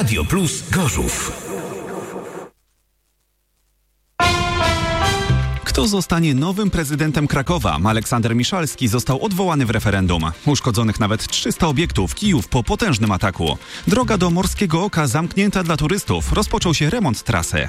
Radio Plus Gorzów. Kto zostanie nowym prezydentem Krakowa? Aleksander Miszalski został odwołany w referendum. Uszkodzonych nawet 300 obiektów, Kijów po potężnym ataku. Droga do Morskiego Oka zamknięta dla turystów. Rozpoczął się remont trasy.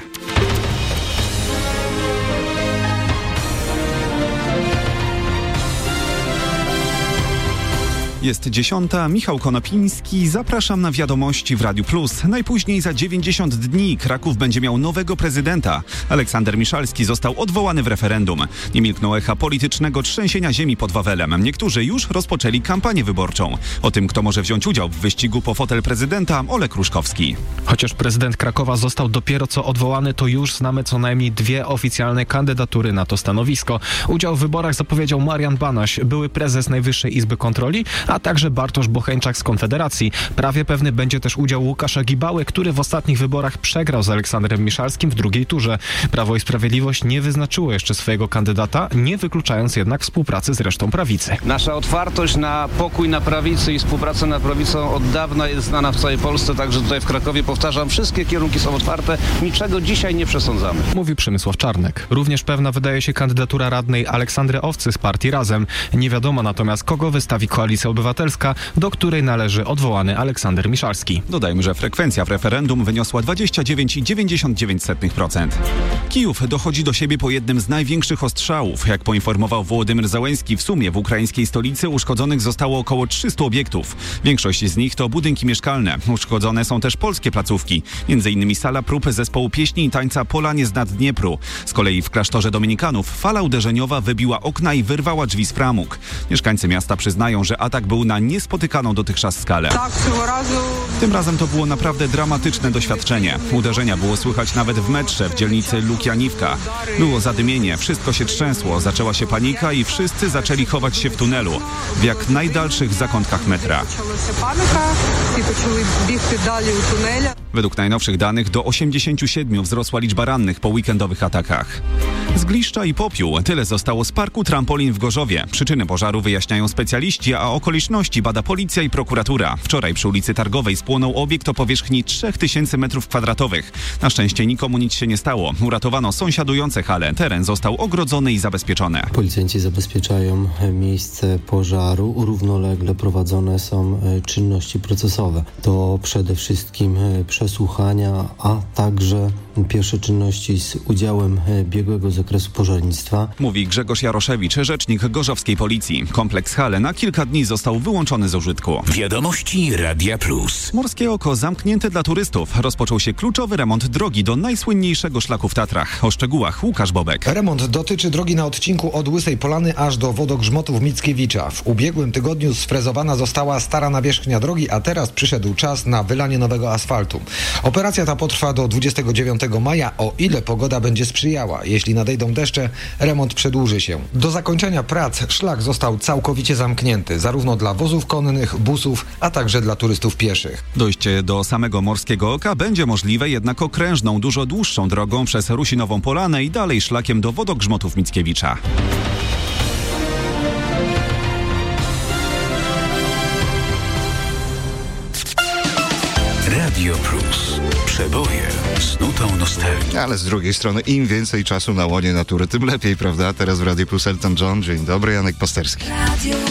Jest 10. Michał Konopiński. Zapraszam na wiadomości w Radiu Plus. Najpóźniej za 90 dni Kraków będzie miał nowego prezydenta. Aleksander Miszalski został odwołany w referendum. Nie milkną echa politycznego trzęsienia ziemi pod Wawelem. Niektórzy już rozpoczęli kampanię wyborczą. O tym, kto może wziąć udział w wyścigu po fotel prezydenta, Olek Ruszkowski. Chociaż prezydent Krakowa został dopiero co odwołany, to już znamy co najmniej 2 oficjalne kandydatury na to stanowisko. Udział w wyborach zapowiedział Marian Banaś, były prezes Najwyższej Izby Kontroli, a także Bartosz Bocheńczak z Konfederacji. Prawie pewny będzie też udział Łukasza Gibały, który w ostatnich wyborach przegrał z Aleksandrem Miszalskim w drugiej turze. Prawo i Sprawiedliwość nie wyznaczyło jeszcze swojego kandydata, nie wykluczając jednak współpracy z resztą prawicy. Nasza otwartość na pokój na prawicy i współpracę na prawicą od dawna jest znana w całej Polsce, także tutaj w Krakowie, powtarzam, wszystkie kierunki są otwarte, niczego dzisiaj nie przesądzamy. Mówi Przemysław Czarnek. Również pewna wydaje się kandydatura radnej Aleksandry Owcy z partii Razem. Nie wiadomo natomiast, kogo wystawi Koalicja Obywatelska, do której należy odwołany Aleksander Miszalski. Dodajmy, że frekwencja w referendum wyniosła 29,99%. Kijów dochodzi do siebie po jednym z największych ostrzałów. Jak poinformował Wołodymyr Zełenski, w sumie w ukraińskiej stolicy uszkodzonych zostało około 300 obiektów. Większość z nich to budynki mieszkalne. Uszkodzone są też polskie placówki. M.in. sala prób zespołu pieśni i tańca Polanie z nad Dniepru. Z kolei w klasztorze dominikanów fala uderzeniowa wybiła okna i wyrwała drzwi z framug. Mieszkańcy miasta przyznają, że atak był na niespotykaną dotychczas skalę. Tym razem to było naprawdę dramatyczne doświadczenie. Uderzenia było słychać nawet w metrze w dzielnicy Lukianivka. Było zadymienie, wszystko się trzęsło, zaczęła się panika i wszyscy zaczęli chować się w tunelu, w jak najdalszych zakątkach metra. Według najnowszych danych do 87 wzrosła liczba rannych po weekendowych atakach. Zgliszcza i popiół. Tyle zostało z parku trampolin w Gorzowie. Przyczyny pożaru wyjaśniają specjaliści, a okoliczności bada policja i prokuratura. Wczoraj przy ulicy Targowej spłonął obiekt o powierzchni 3000 m2. Na szczęście nikomu nic się nie stało. Uratowano sąsiadujące hale. Teren został ogrodzony i zabezpieczony. Policjanci zabezpieczają miejsce pożaru. Równolegle prowadzone są czynności procesowe. To przede wszystkim przesłuchania, a także pierwsze czynności z udziałem biegłego z zakresu pożarnictwa. Mówi Grzegorz Jaroszewicz, rzecznik gorzowskiej policji. Kompleks hale na kilka dni został wyłączony z użytku. Wiadomości Radia Plus. Morskie Oko zamknięte dla turystów. Rozpoczął się kluczowy remont drogi do najsłynniejszego szlaku w Tatrach. O szczegółach Łukasz Bobek. Remont dotyczy drogi na odcinku od Łysej Polany aż do Wodogrzmotów Mickiewicza. W ubiegłym tygodniu sfrezowana została stara nawierzchnia drogi, a teraz przyszedł czas na wylanie nowego asfaltu. Operacja ta potrwa do 29 maja, o ile pogoda będzie sprzyjała. Jeśli nadejdą deszcze, remont przedłuży się. Do zakończenia prac szlak został całkowicie zamknięty, zarówno dla wozów konnych, busów, a także dla turystów pieszych. Dojście do samego Morskiego Oka będzie możliwe jednak okrężną, dużo dłuższą drogą przez Rusinową Polanę i dalej szlakiem do Wodogrzmotów Mickiewicza. Radio Plus. Przeboje z nutą nostalgii. Ale z drugiej strony im więcej czasu na łonie natury, tym lepiej, prawda? Teraz w Radio Plus Elton John. Dzień dobry, Janek Pasterski.